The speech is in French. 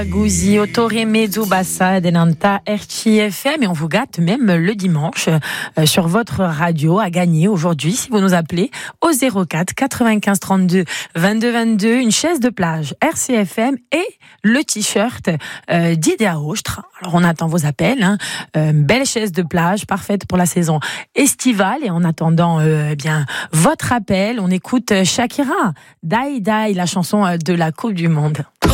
Gouzi, Otore Mezzo Bassa, Denanta, RCFM, et on vous gâte même le dimanche sur votre radio à gagner aujourd'hui si vous nous appelez au 04 95 32 22 22 une chaise de plage RCFM et le t-shirt d'Idea Ostra. Alors on attend vos appels, belle chaise de plage parfaite pour la saison estivale, et en attendant bien votre appel, on écoute Shakira, Die Die, la chanson de la Coupe du Monde.